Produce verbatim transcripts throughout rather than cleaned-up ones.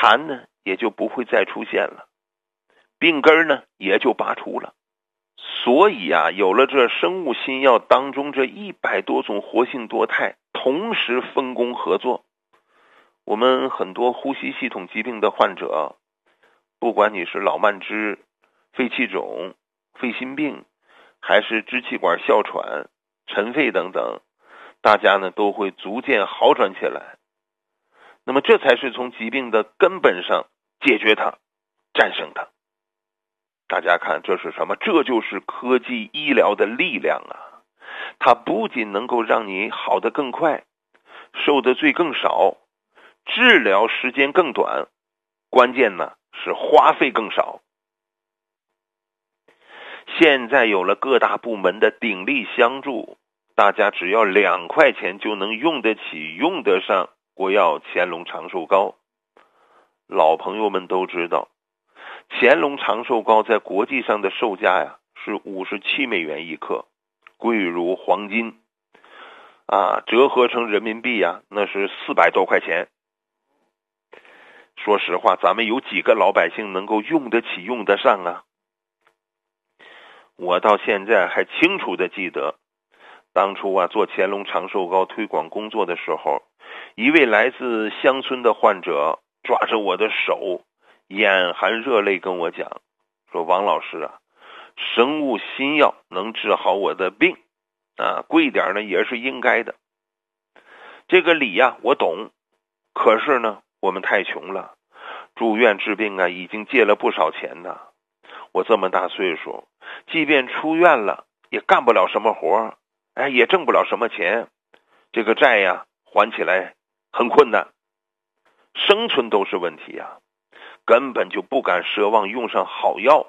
痰呢也就不会再出现了，病根呢也就拔除了。所以啊，有了这生物新药当中这一百多种活性多肽同时分工合作，我们很多呼吸系统疾病的患者，不管你是老慢支、肺气肿、肺心病，还是支气管哮喘、尘肺等等，大家呢都会逐渐好转起来。那么这才是从疾病的根本上解决它，战胜它。大家看这是什么？这就是科技医疗的力量啊！它不仅能够让你好得更快，受的罪更少，治疗时间更短，关键呢是花费更少。现在有了各大部门的鼎力相助，大家只要两块钱就能用得起、用得上国药乾隆长寿膏。老朋友们都知道，乾隆长寿膏在国际上的售价呀是五十七美元一克，贵如黄金啊，折合成人民币呀那是四百多块钱。说实话，咱们有几个老百姓能够用得起、用得上啊？我到现在还清楚的记得，当初啊做乾隆长寿膏推广工作的时候，一位来自乡村的患者抓着我的手，眼含热泪跟我讲，说王老师啊，生物新药能治好我的病啊，贵点呢也是应该的。这个理呀我懂，可是呢我们太穷了，住院治病啊已经借了不少钱呢。我这么大岁数，即便出院了也干不了什么活，哎，也挣不了什么钱，这个债呀还起来很困难，生存都是问题呀，根本就不敢奢望用上好药。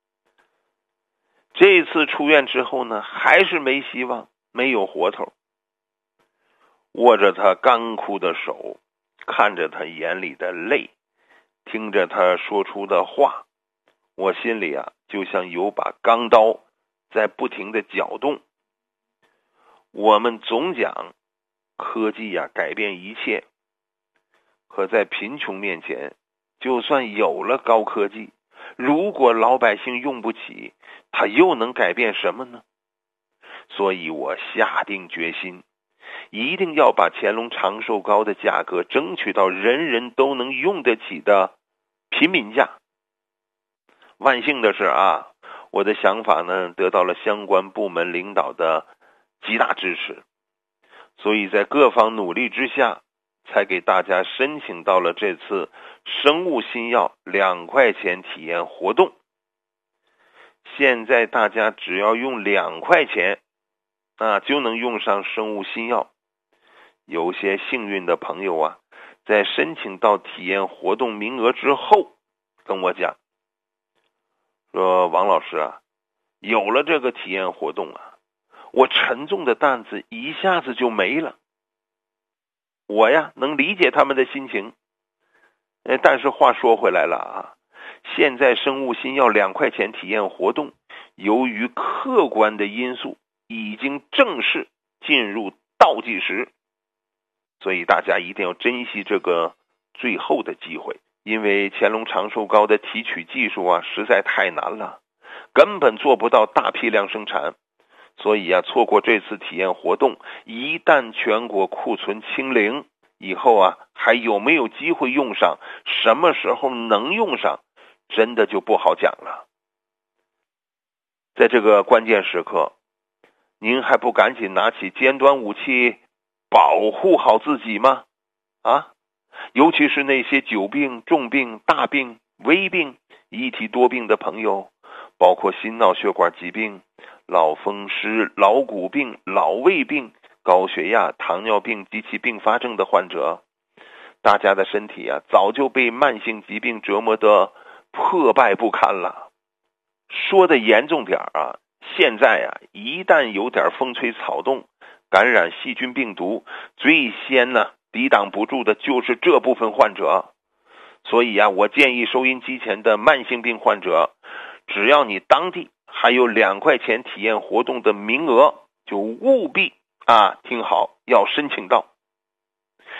这次出院之后呢，还是没希望，没有活头。握着他干枯的手，看着他眼里的泪，听着他说出的话，我心里啊就像有把钢刀在不停的搅动。我们总讲科技呀改变一切，可在贫穷面前，就算有了高科技，如果老百姓用不起，它又能改变什么呢？所以我下定决心，一定要把乾隆长寿膏的价格争取到人人都能用得起的平民价。万幸的是啊，我的想法呢得到了相关部门领导的极大支持，所以在各方努力之下，才给大家申请到了这次生物新药两块钱体验活动。现在大家只要用两块钱啊，就能用上生物新药。有些幸运的朋友啊，在申请到体验活动名额之后，跟我讲说，王老师啊，有了这个体验活动啊，我沉重的担子一下子就没了。我呀能理解他们的心情，但是话说回来了啊，现在生物新药两块钱体验活动，由于客观的因素已经正式进入倒计时，所以大家一定要珍惜这个最后的机会。因为乾隆长寿膏的提取技术啊实在太难了，根本做不到大批量生产，所以啊错过这次体验活动，一旦全国库存清零以后啊，还有没有机会用上，什么时候能用上，真的就不好讲了。在这个关键时刻，您还不赶紧拿起尖端武器保护好自己吗？啊，尤其是那些久病、重病、大病、危病、一体多病的朋友，包括心脑血管疾病、脑风湿、脑骨病、脑胃病、高血压、糖尿病及其并发症的患者，大家的身体啊早就被慢性疾病折磨得破败不堪了。说的严重点啊，现在啊一旦有点风吹草动，感染细菌病毒，最先呢抵挡不住的就是这部分患者。所以啊，我建议收音机前的慢性病患者，只要你当地还有两块钱体验活动的名额，就务必啊听好，要申请到。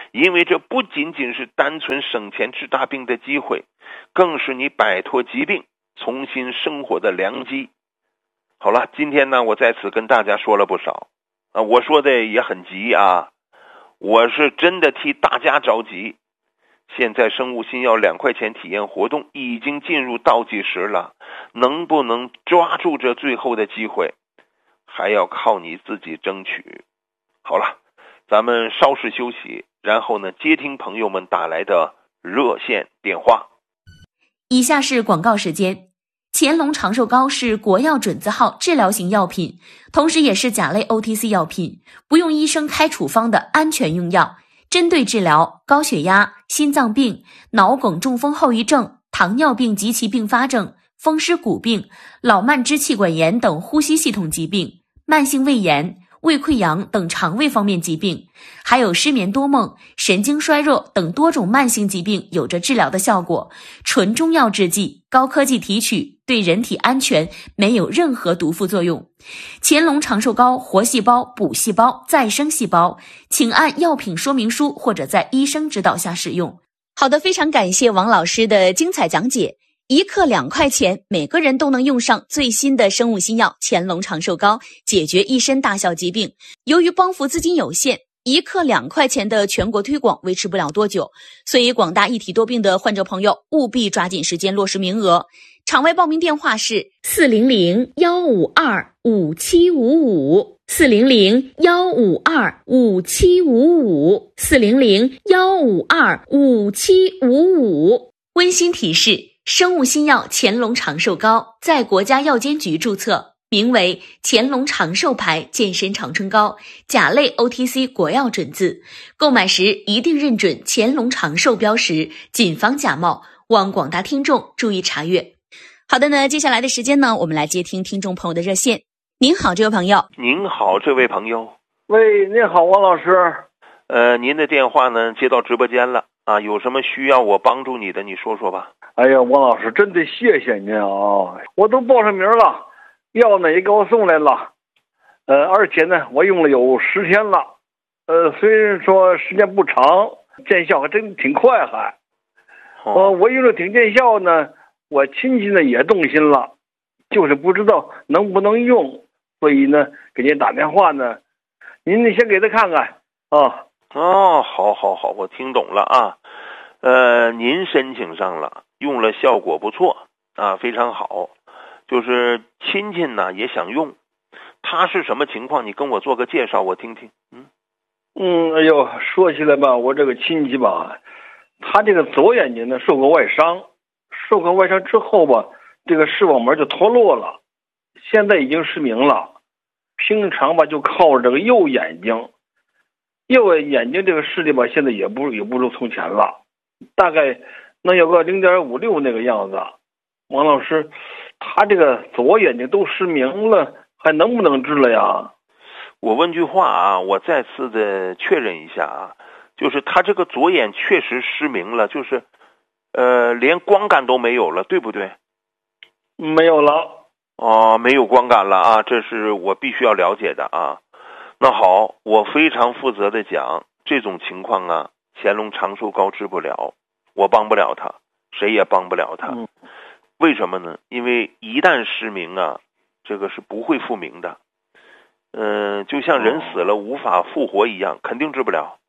因为这不仅仅是单纯省钱治大病的机会，更是你摆脱疾病重新生活的良机。好了，今天呢我在此跟大家说了不少啊，我说的也很急啊，我是真的替大家着急。现在生物新药两块钱体验活动已经进入倒计时了，能不能抓住这最后的机会，还要靠你自己争取。好了，咱们稍事休息，然后呢接听朋友们打来的热线电话。 以下是广告时间。乾隆长寿膏是国药准字号治疗型药品，同时也是甲类 O T C 药品，不用医生开处方的安全用药，针对治疗高血压、心脏病、脑梗、中风后遗症、糖尿病及其并发症、风湿骨病、老慢支气管炎等呼吸系统疾病、慢性胃炎、胃溃疡等肠胃方面疾病，还有失眠多梦、神经衰弱等多种慢性疾病有着治疗的效果。纯中药制剂，高科技提取，对人体安全，没有任何毒副作用。乾隆长寿膏活细胞、补细胞、再生细胞，请按药品说明书或者在医生指导下使用。好的，非常感谢王老师的精彩讲解。一克两块钱，每个人都能用上最新的生物新药乾隆长寿膏，解决一身大小疾病。由于帮扶资金有限，一克两块钱的全国推广维持不了多久，所以广大一体多病的患者朋友务必抓紧时间落实名额。场外报名电话是四零零幺五二五七五五，四零零幺五二五七五五，四零零幺五二五七五五。温馨提示：生物新药乾隆长寿膏在国家药监局注册，名为乾隆长寿牌健身长春膏，甲类 O T C 国药准字，购买时一定认准乾隆长寿标识，谨防假冒，望广大听众注意查阅。好的呢，接下来的时间呢，我们来接听听众朋友的热线。您好，这位朋友。 您好，这位朋友。 喂，您好，王老师。 呃，您的电话呢接到直播间了啊，有什么需要我帮助你的，你说说吧。 哎呀，王老师，真得谢谢您啊！我都报上名了，药呢也给我送来了，呃，而且呢，我用了有十天了，呃，虽然说时间不长，见效还真挺快，还， 哦、 呃，我用了挺见效呢，我亲戚呢也动心了，就是不知道能不能用，所以呢，给您打电话呢，您呢先给他看看啊。 哦，好好好，我听懂了啊，呃，您申请上了，用了效果不错啊，非常好。就是亲戚呢也想用，他是什么情况？你跟我做个介绍，我听听。嗯嗯，哎呦，说起来吧，我这个亲戚吧，他这个左眼睛呢受过外伤，受过外伤之后吧，这个视网膜就脱落了，现在已经失明了。平常吧就靠着这个右眼睛，右眼睛这个视力吧，现在也不也不如从前了，大概能有个零点五六那个样子。王老师，他这个左眼睛都失明了，还能不能治了呀？ 我问句话啊，我再次的确认一下啊，就是他这个左眼确实失明了，就是呃连光感都没有了，对不对？ 没有了。 哦，没有光感了啊，这是我必须要了解的啊。那好，我非常负责的讲，这种情况啊，乾隆长寿膏治不了，我帮不了他，谁也帮不了他。 嗯为什么呢？因为一旦失明啊，这个是不会复明的。嗯、呃，就像人死了无法复活一样，肯定治不了。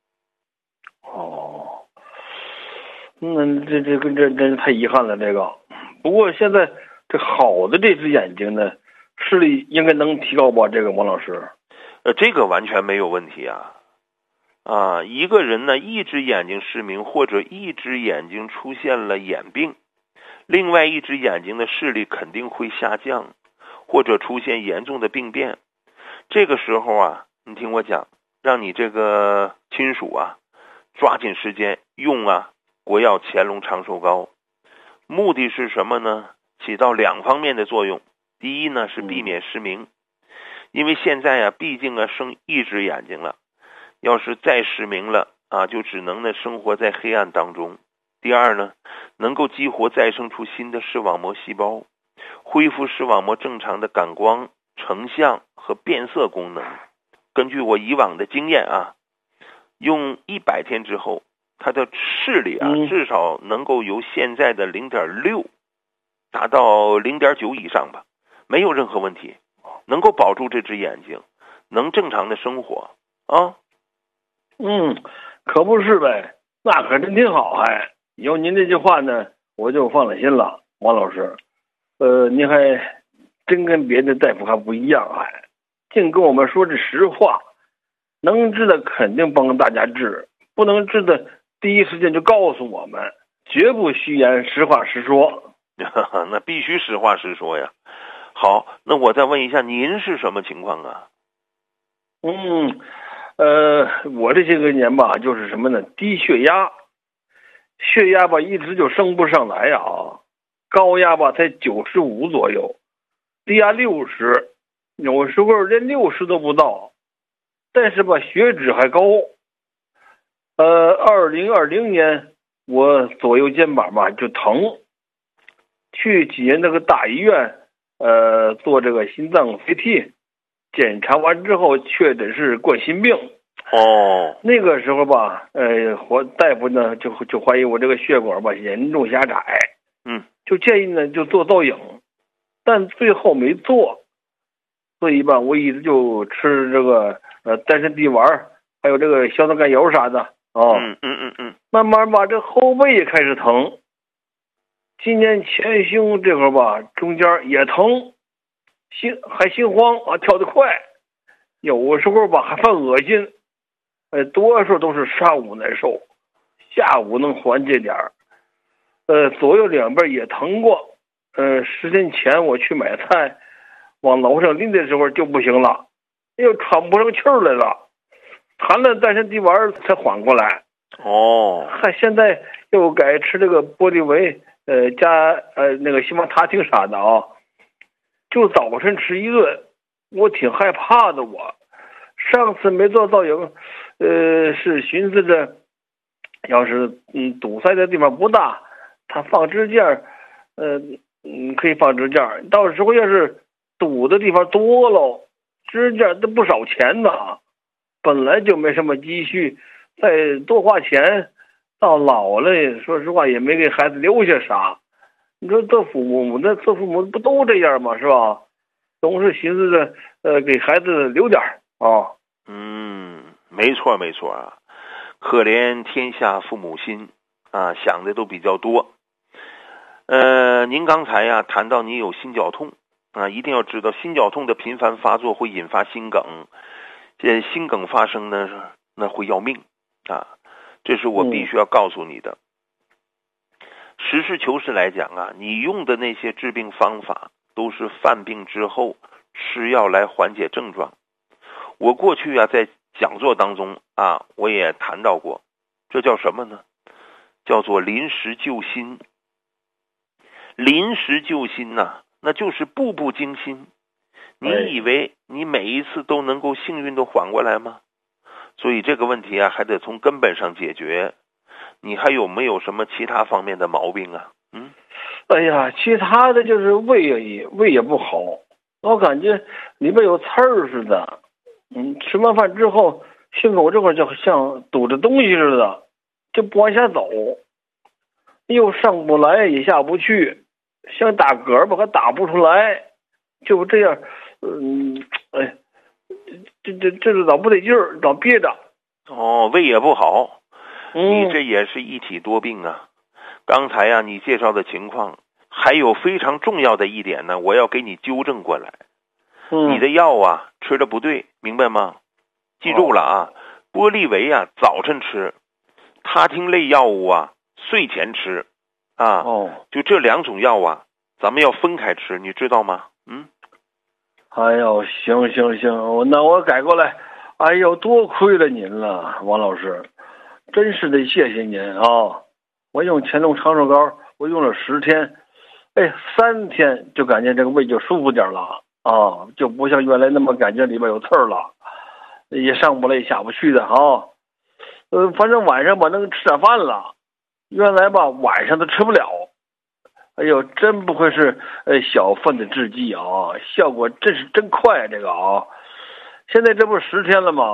哦，那这这个这真是太遗憾了，这个。不过现在这好的这只眼睛呢，视力应该能提高吧？这个王老师。 呃，这个完全没有问题啊。啊，一个人呢，一只眼睛失明，或者一只眼睛出现了眼病，另外一只眼睛的视力肯定会下降，或者出现严重的病变。这个时候啊，你听我讲，让你这个亲属啊，抓紧时间用啊国药乾隆长寿膏。目的是什么呢？起到两方面的作用。第一呢，是避免失明，因为现在啊，毕竟啊剩一只眼睛了，要是再失明了啊，就只能呢生活在黑暗当中。第二呢，能够激活再生出新的视网膜细胞，恢复视网膜正常的感光、成像和变色功能。根据我以往的经验啊， 用一百天之后，他的视力啊， 嗯至少能够由现在的零点六达到零点九以上吧，没有任何问题，能够保住这只眼睛，能正常的生活啊。 嗯，可不是呗，那可真挺好，还有您这句话呢，我就放了心了，王老师。呃，您还真跟别的大夫还不一样，还净跟我们说这实话，能治的肯定帮大家治，不能治的第一时间就告诉我们，绝不虚言，实话实说。 那必须实话实说呀。好，那我再问一下，您是什么情况啊？ 嗯，呃，我这些个年吧，就是什么呢？低血压，血压吧一直就升不上来呀，高压吧才九十五左右，低压六十，有时候连六十都不到，但是吧血脂还高。呃，二零二零年我左右肩膀吧就疼，去济南那个大医院，呃，做这个心脏 C T。检查完之后确诊是冠心病。 哦， 那个时候吧，呃，我大夫呢就就怀疑我这个血管吧严重狭窄， 嗯， 就建议呢就做造影，但最后没做，所以吧我一直就吃这个呃丹参地丸，还有这个硝酸甘油啥的啊， 嗯嗯嗯嗯， 慢慢吧这后背也开始疼，今年前胸这块吧中间也疼。心还心慌啊，跳得快，有时候吧还犯恶心，呃，多数都是上午难受，下午能缓解点儿，呃，左右两边也疼过，呃，十天前我去买菜，往楼上拎的时候就不行了，又喘不上气儿来了，含了丹参地丸才缓过来。 哦， 还现在又改吃这个玻利维，呃，加呃那个西方他汀啥的啊。就早晨吃一顿，我挺害怕的。我上次没做造影，呃，是寻思着，要是嗯堵塞的地方不大，他放支架，呃嗯可以放支架。到时候要是堵的地方多喽，支架都不少钱呢。本来就没什么积蓄，再多花钱，到老了，说实话也没给孩子留下啥。你说做父母，那做父母不都这样吗？是吧？总是寻思着，呃，给孩子留点啊。 嗯，没错没错啊，可怜天下父母心啊，想的都比较多。呃，您刚才呀谈到你有心绞痛啊，一定要知道，心绞痛的频繁发作会引发心梗，这心梗发生呢，那会要命啊，这是我必须要告诉你的。嗯实事求是来讲啊，你用的那些治病方法都是犯病之后吃药来缓解症状。我过去啊在讲座当中啊我也谈到过，这叫什么呢？叫做临时救心。临时救心呐、啊，那就是步步惊心。你以为你每一次都能够幸运的缓过来吗？所以这个问题啊还得从根本上解决。你还有没有什么其他方面的毛病啊？嗯， 哎呀，其他的就是胃也胃也不好，我感觉里边有刺儿似的。嗯，吃完饭之后，心口这块就像堵着东西似的，就不往下走，又上不来也下不去，想打嗝吧还打不出来，就这样。嗯，哎，这这这是老不得劲儿，老憋着。 哦，胃也不好。 嗯， 你这也是一体多病啊！刚才呀、啊，你介绍的情况，还有非常重要的一点呢，我要给你纠正过来。 嗯， 你的药啊吃的不对，明白吗？记住了啊，玻利维啊早晨吃，他汀类药物啊睡前吃，啊， 哦， 就这两种药啊，咱们要分开吃，你知道吗？嗯。 哎呦，行行行，我那我改过来。哎呦，多亏了您了，王老师。真是得谢谢您啊！我用乾隆长寿膏，我用了十天，哎，三天就感觉这个胃就舒服点了啊，就不像原来那么感觉里边有刺儿了，也上不来也下不去的啊。呃，反正晚上吧能吃点饭了，原来吧晚上都吃不了。哎呦，真不愧是呃小份的制剂啊，效果真是真快这个啊！现在这不是十天了吗？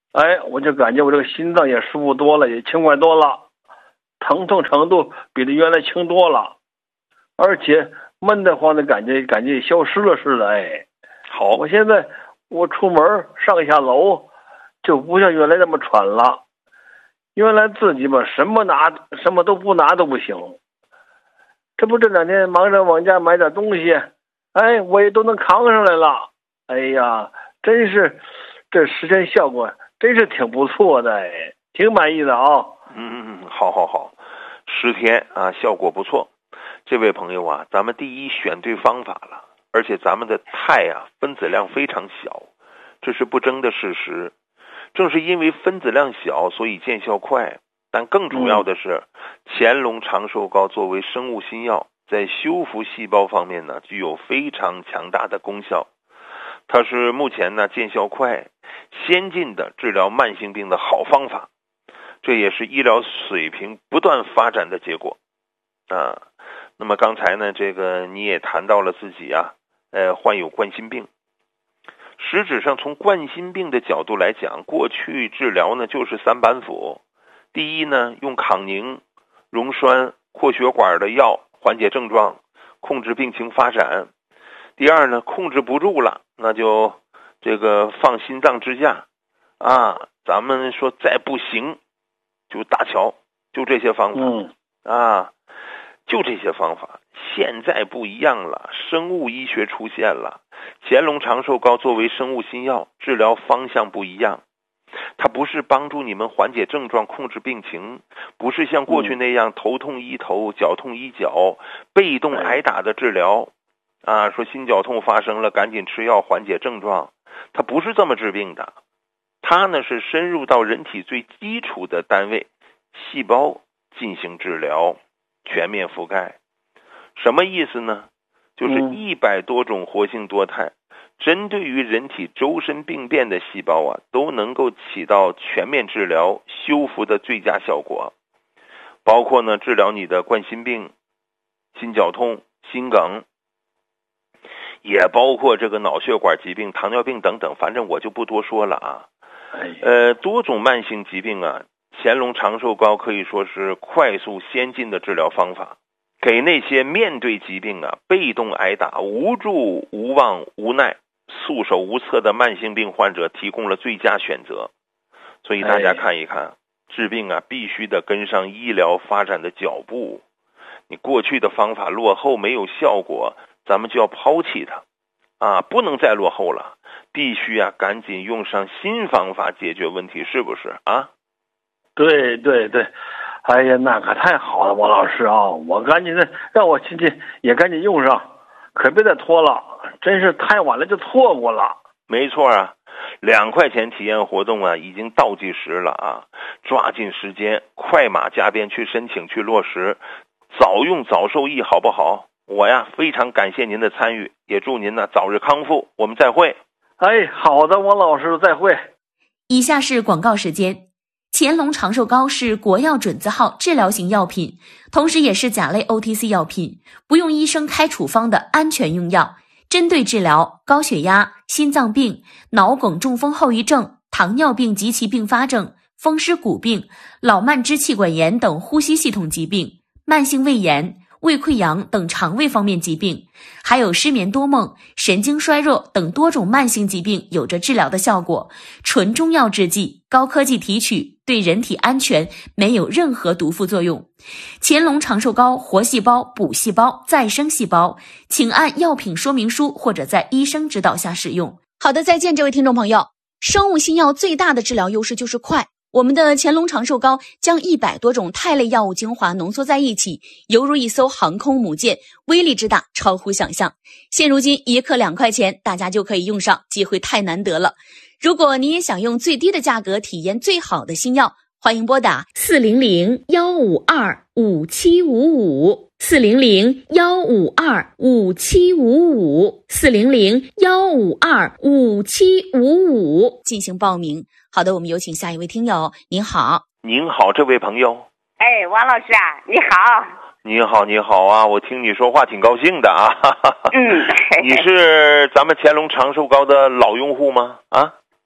哎，我就感觉我这个心脏也舒服多了，也轻快多了，疼痛程度比这原来轻多了，而且闷得慌的感觉感觉也消失了似的。哎， 好， 我现在我出门上下楼就不像原来那么喘了，原来自己吧什么拿什么都不拿都不行，这不这两天忙着往家买点东西，哎，我也都能扛上来了。哎呀，真是这实验效果真是挺不错的，哎，挺满意的啊。 嗯，好好好，十天啊，效果不错。这位朋友啊，咱们第一选对方法了，而且咱们的肽啊分子量非常小，这是不争的事实。正是因为分子量小，所以见效快。但更主要的是，乾隆长寿膏作为生物新药，在修复细胞方面呢，具有非常强大的功效。它是目前呢见效快、先进的治疗慢性病的好方法，这也是医疗水平不断发展的结果啊。那么刚才呢，这个你也谈到了自己啊，呃，患有冠心病。实质上，从冠心病的角度来讲，过去治疗呢就是三板斧。第一呢，用抗凝、溶栓、扩血管的药缓解症状，控制病情发展。第二呢，控制不住了，那就这个放心脏支架啊，咱们说再不行就搭桥，就这些方法、 嗯、 啊，就这些方法。现在不一样了，生物医学出现了，乾隆长寿膏作为生物新药，治疗方向不一样。它不是帮助你们缓解症状、控制病情，不是像过去那样头痛医头、脚痛医脚、被动挨打的治疗啊，说心绞痛发生了赶紧吃药缓解症状，它不是这么治病的。它呢是深入到人体最基础的单位细胞进行治疗，全面覆盖。什么意思呢？就是一百多种活性多肽，针对于人体周身病变的细胞啊，都能够起到全面治疗修复的最佳效果。包括呢治疗你的冠心病、心绞痛、心梗，也包括这个脑血管疾病、糖尿病等等，反正我就不多说了啊。呃，多种慢性疾病啊，乾隆长寿膏可以说是快速先进的治疗方法，给那些面对疾病啊被动挨打、无助无望无奈、束手无策的慢性病患者提供了最佳选择。所以大家看一看，治病啊必须得跟上医疗发展的脚步。你过去的方法落后没有效果，咱们就要抛弃它啊，不能再落后了，必须啊赶紧用上新方法解决问题，是不是啊？ 对对对，哎呀，那可太好了，王老师啊，我赶紧的让我亲戚也赶紧用上，可别再拖了，真是太晚了就错过了。 没错啊，两块钱体验活动啊已经倒计时了啊，抓紧时间，快马加鞭去申请去落实，早用早受益，好不好？我呀非常感谢您的参与，也祝您呢早日康复，我们再会。 哎，好的，王老师，再会。 以下是广告时间。乾隆长寿膏是国药准字号治疗型药品，同时也是甲类 O T C 药品，不用医生开处方的安全用药，针对治疗高血压、心脏病、脑梗、中风后遗症、糖尿病及其并发症、风湿骨病、老慢支气管炎等呼吸系统疾病、慢性胃炎、胃溃疡等肠胃方面疾病，还有失眠多梦、神经衰弱等多种慢性疾病有着治疗的效果。纯中药制剂，高科技提取，对人体安全，没有任何毒副作用。乾隆长寿膏活细胞、补细胞、再生细胞，请按药品说明书或者在医生指导下使用。好的，再见，这位听众朋友。生物新药最大的治疗优势就是快。我们的乾隆长寿膏将一百多种肽类药物精华浓缩在一起，犹如一艘航空母舰，威力之大超乎想象。现如今一克两块钱，大家就可以用上，机会太难得了。如果你也想用最低的价格体验最好的新药，欢迎拨打四零零幺五二五七五五四零零幺五二五七五五四零零幺五二五七五五进行报名。好的，我们有请下一位听友。您好。 您好，这位朋友。 哎，王老师啊，你好。 你好，你好啊，我听你说话挺高兴的啊。 嗯。 你是咱们乾隆长寿膏的老用户吗？啊？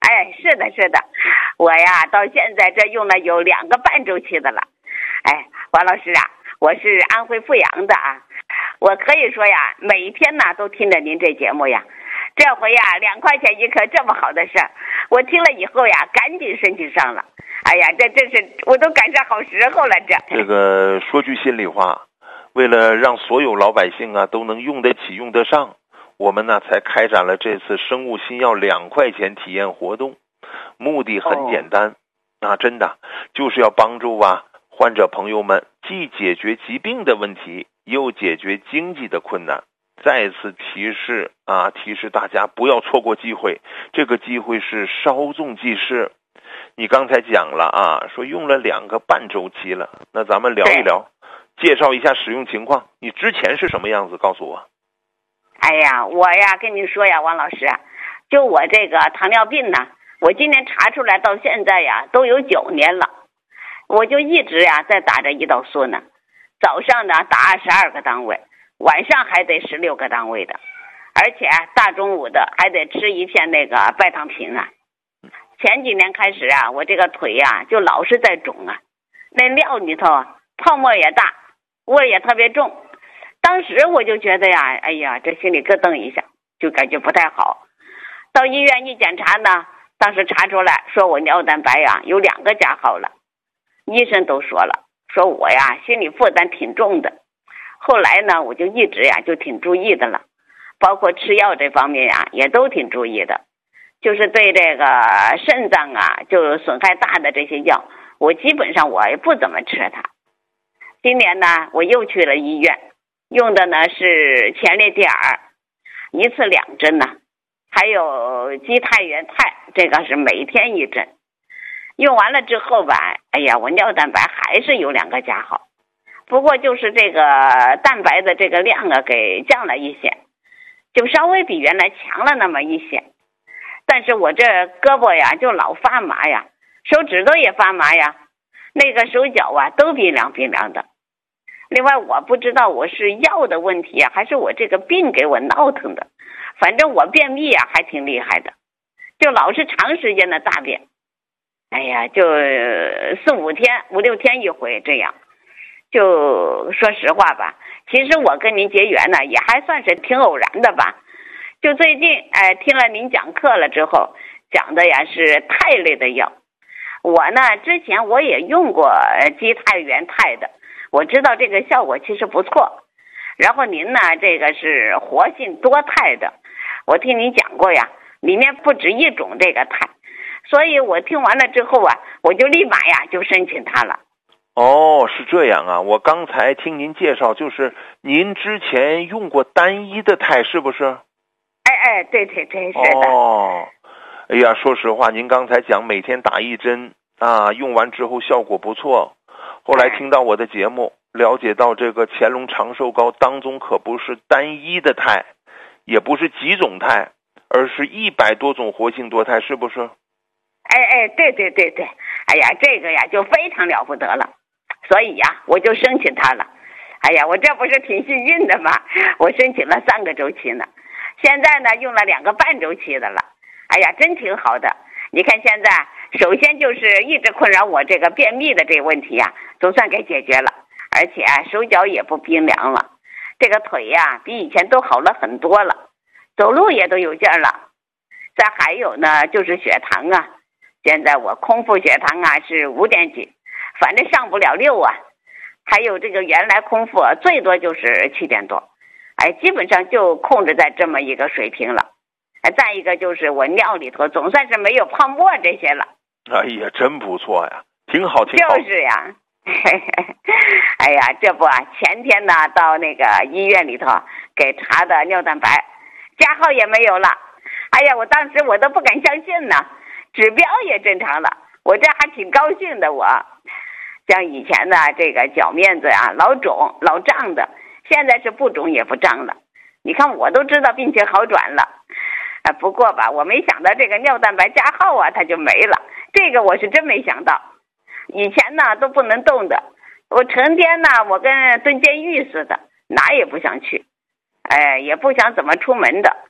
哎，是的，是的，我呀到现在这用了有两个半周期的了。哎，王老师啊，我是安徽阜阳的啊，我可以说呀，每天呢都听着您这节目呀。这回呀，两块钱一颗这么好的事儿，我听了以后呀，赶紧申请上了。哎呀，这真是我都赶上好时候了。这这个说句心里话，为了让所有老百姓啊都能用得起、用得上，我们呢才开展了这次生物新药两块钱体验活动。目的很简单，哦、啊，真的就是要帮助啊患者朋友们既解决疾病的问题，又解决经济的困难。再次提示啊，提示大家不要错过机会，这个机会是稍纵即逝。你刚才讲了啊，说用了两个半周期了，那咱们聊一聊，介绍一下使用情况。你之前是什么样子？告诉我。 哎呀，我呀跟你说呀，王老师，就我这个糖尿病呢，我今年查出来到现在呀都有九年了，我就一直呀在打着胰岛素呢，早上呢打二十二个单位。晚上还得十六个单位的，而且大中午的还得吃一片那个拜糖平啊。前几年开始啊，我这个腿呀、啊、就老是在肿啊，那料里头泡沫也大，味也特别重。当时我就觉得呀，哎呀，这心里咯噔一下，就感觉不太好。到医院一检查呢，当时查出来说我尿蛋白呀有两个加号了，医生都说了，说我呀心理负担挺重的。后来呢，我就一直呀就挺注意的了，包括吃药这方面呀也都挺注意的，就是对这个肾脏啊就损害大的这些药，我基本上我也不怎么吃它。今年呢，我又去了医院，用的呢是前列腺尔，一次两针呢，还有肌肽原肽，这个是每天一针。用完了之后吧，哎呀，我尿蛋白还是有两个加号。不过就是这个蛋白的这个量啊给降了一些，就稍微比原来强了那么一些。但是我这胳膊呀就老发麻呀，手指头也发麻呀，那个手脚啊都冰凉冰凉的。另外我不知道我是药的问题啊，还是我这个病给我闹腾的，反正我便秘啊还挺厉害的，就老是长时间的大便，哎呀就四五天五六天一回这样。就说实话吧，其实我跟您结缘呢也还算是挺偶然的吧。就最近哎听了您讲课了之后，讲的呀是肽类的药。我呢之前我也用过肌肽原肽的，我知道这个效果其实不错。然后您呢这个是活性多肽的，我听您讲过呀，里面不止一种这个肽，所以我听完了之后啊，我就立马呀就申请它了。 哦，是这样啊，我刚才听您介绍，就是您之前用过单一的肽是不是？ 哎哎，对对对，是的。 哦，哎呀，说实话，您刚才讲每天打一针啊，用完之后效果不错。后来听到我的节目，了解到这个乾隆长寿膏当中可不是单一的肽，也不是几种肽，而是一百多种活性多肽，是不是？ 哎哎，对对对对，哎呀，这个呀就非常了不得了。所以呀，我就申请它了。哎呀，我这不是挺幸运的吗？我申请了三个周期呢，现在呢用了两个半周期的了。哎呀，真挺好的。你看现在，首先就是一直困扰我这个便秘的这个问题呀，总算给解决了，而且手脚也不冰凉了，这个腿呀比以前都好了很多了，走路也都有劲儿了。再还有呢，就是血糖啊，现在我空腹血糖啊是五点几。反正上不了六啊，还有这个原来空腹最多就是七点多，哎，基本上就控制在这么一个水平了。再一个就是我尿里头总算是没有泡沫这些了。 哎呀，真不错呀，挺好挺好。 就是呀，哎呀，这不啊，前天呢到那个医院里头给查的尿蛋白，加号也没有了。哎呀，我当时我都不敢相信呢，指标也正常了，我这还挺高兴的我。像以前的这个脚面子啊老肿老胀的，现在是不肿也不胀了。你看我都知道病情好转了。啊，不过吧，我没想到这个尿蛋白加号啊它就没了，这个我是真没想到。以前呢都不能动的，我成天呢我跟蹲监狱似的，哪也不想去，哎，也不想怎么出门的。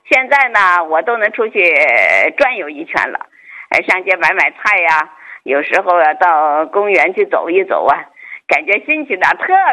现在呢，我都能出去转悠一圈了，上街买买菜呀，有时候啊到公园去走一走啊，感觉心情呢特